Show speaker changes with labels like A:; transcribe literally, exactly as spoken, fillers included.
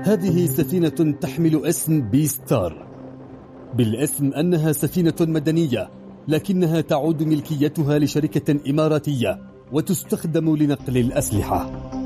A: هذه سفينة تحمل اسم بي ستار، بالاسم أنها سفينة مدنية، لكنها تعود ملكيتها لشركة إماراتية وتستخدم لنقل الأسلحة.